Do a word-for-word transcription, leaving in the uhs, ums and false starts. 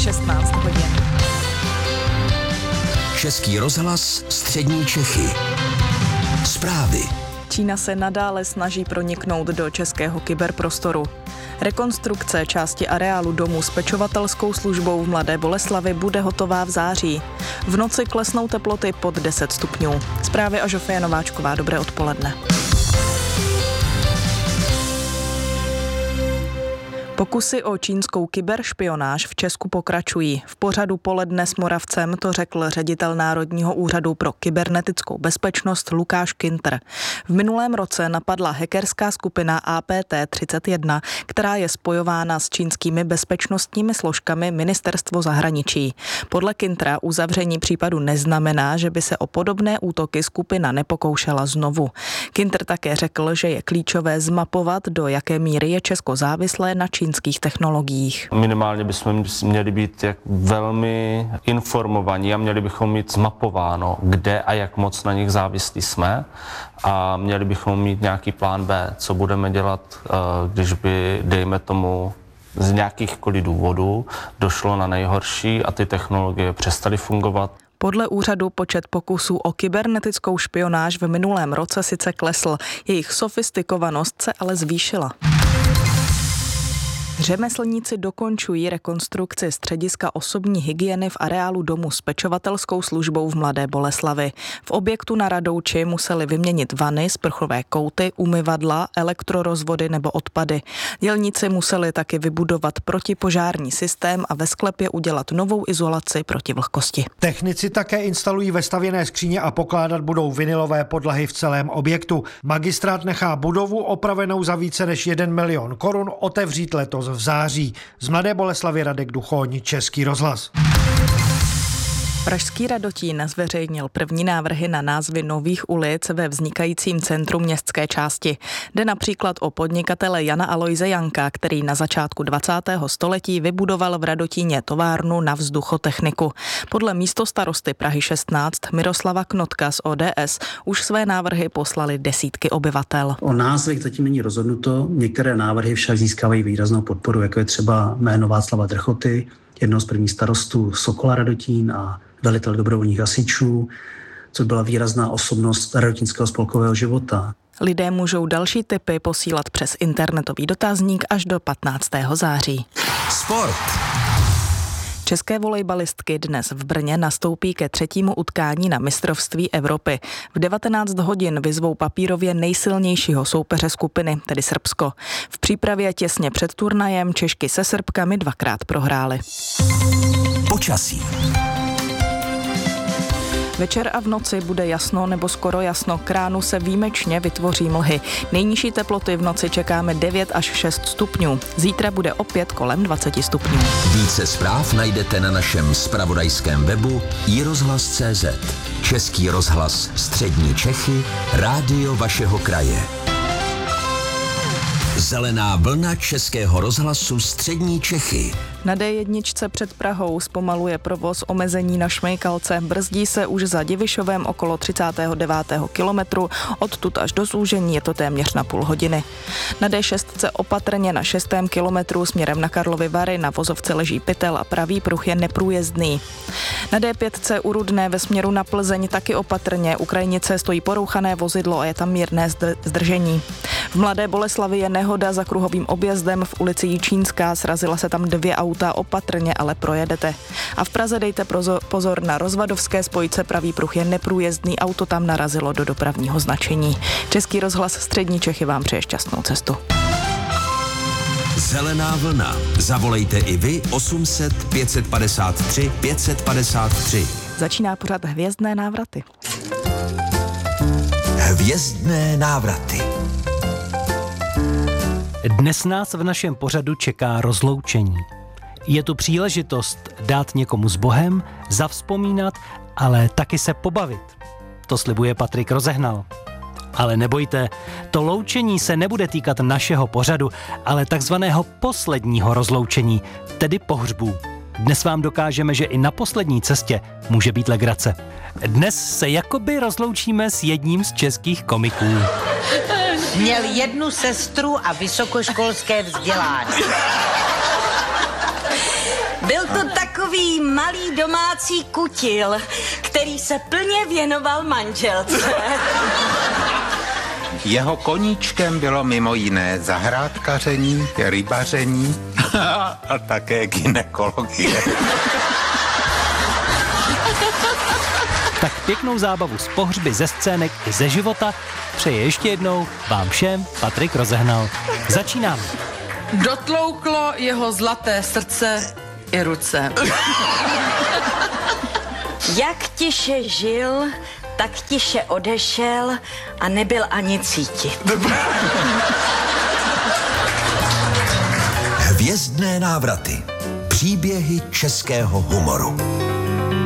šestnáct hodin. Český rozhlas Střední Čechy. Zprávy. Čína se nadále snaží proniknout do českého kyberprostoru. Rekonstrukce části areálu domu s pečovatelskou službou v Mladé Boleslavi bude hotová v září. V noci klesnou teploty pod deset stupňů. Zprávy a Žofie Nováčková. Dobré odpoledne. Pokusy o čínskou kyberšpionáž v Česku pokračují. V pořadu Poledne s Moravcem to řekl ředitel Národního úřadu pro kybernetickou bezpečnost Lukáš Kintr. V minulém roce napadla hackerská skupina A P T třicet jedna, která je spojována s čínskými bezpečnostními složkami Ministerstvo zahraničí. Podle Kintra uzavření případu neznamená, že by se o podobné útoky skupina nepokoušela znovu. Kintr také řekl, že je klíčové zmapovat, do jaké míry je Česko závislé na čínských technologiích. Minimálně bychom měli být jak velmi informovaní a měli bychom mít zmapováno, kde a jak moc na nich závislí jsme, a měli bychom mít nějaký plán B, co budeme dělat, když by, dejme tomu, z nějakýchkoliv důvodů došlo na nejhorší a ty technologie přestaly fungovat. Podle úřadu počet pokusů o kybernetickou špionáž v minulém roce sice klesl, jejich sofistikovanost se ale zvýšila. Řemeslníci dokončují rekonstrukci střediska osobní hygieny v areálu domu s pečovatelskou službou v Mladé Boleslavi. V objektu na Radouči museli vyměnit vany, sprchové kouty, umyvadla, elektrorozvody nebo odpady. Dělníci museli taky vybudovat protipožární systém a ve sklepě udělat novou izolaci proti vlhkosti. Technici také instalují vestavěné skříně a pokládat budou vinylové podlahy v celém objektu. Magistrát nechá budovu opravenou za více než jeden milion korun otevřít letos v září. Z Mladé Boleslavy Radek Duchoň, Český rozhlas. Pražský Radotín zveřejnil první návrhy na názvy nových ulic ve vznikajícím centru městské části. Jde například o podnikatele Jana Alojze Janka, který na začátku dvacátého století vybudoval v Radotíně továrnu na vzduchotechniku. Podle místostarosty Prahy šestnáct Miroslava Knotka z O D S už své návrhy poslali desítky obyvatel. O názvech zatím není rozhodnuto, některé návrhy však získávají výraznou podporu, jako je třeba jméno Václava Drchoty, jednoho z prvních starostů Sokola Radotín a velitel dobrovolných hasičů, což byla výrazná osobnost radotínského spolkového života. Lidé můžou další tipy posílat přes internetový dotazník až do patnáctého září. Sport. České volejbalistky dnes v Brně nastoupí ke třetímu utkání na mistrovství Evropy. V devatenáct hodin vyzvou papírově nejsilnějšího soupeře skupiny, tedy Srbsko. V přípravě těsně před turnajem Češky se Srbkami dvakrát prohrály. Počasí. Večer a v noci bude jasno nebo skoro jasno, k ránu se výjimečně vytvoří mlhy. Nejnižší teploty v noci čekáme devět až šest stupňů. Zítra bude opět kolem dvacet stupňů. Více zpráv najdete na našem zpravodajském webu i rozhlas tečka cé zet. Český rozhlas Střední Čechy, rádio vašeho kraje. Zelená vlna Českého rozhlasu Střední Čechy. Na D jedna před Prahou zpomaluje provoz omezení na Šmejkalce. Brzdí se už za Divišovem okolo třicátého devátého kilometru. Odtud až do zúžení je to téměř na půl hodiny. Na D šest opatrně na šestém kilometru směrem na Karlovy Vary na vozovce leží pytel a pravý pruh je neprůjezdný. Na D pět u Rudné ve směru na Plzeň taky opatrně. U krajnice stojí porouchané vozidlo a je tam mírné zdržení. V Mladé Boleslavi je nehoda za kruhovým objezdem v ulici Jičínská. Srazila se tam dvě auta, opatrně ale projedete. A v Praze dejte pozor na rozvadovské spojce, pravý pruh je neprůjezdný, auto tam narazilo do dopravního značení. Český rozhlas Střední Čechy vám přeje šťastnou cestu. Zelená vlna. Zavolejte i vy osm set pět set padesát tři pět set padesát tři. Začíná pořad Hvězdné návraty. Hvězdné návraty. Dnes nás v našem pořadu čeká rozloučení. Je tu příležitost dát někomu s Bohem, zavzpomínat, ale taky se pobavit. To slibuje Patrik Rozehnal. Ale nebojte, to loučení se nebude týkat našeho pořadu, ale takzvaného posledního rozloučení, tedy pohřbů. Dnes vám dokážeme, že i na poslední cestě může být legrace. Dnes se jakoby rozloučíme s jedním z českých komiků. Měl jednu sestru a vysokoškolské vzdělání. Byl to tak takový malý domácí kutil, který se plně věnoval manželce. Jeho koníčkem bylo mimo jiné zahrádkaření, rybaření a také gynekologie. Tak pěknou zábavu z pohřby, ze scének i ze života přeje ještě jednou vám všem Patrik Rozehnal. Začínáme. Dotlouklo jeho zlaté srdce i ruce. Jak tiše žil, tak tiše odešel a nebyl ani cítit. Hvězdné návraty. Příběhy českého humoru.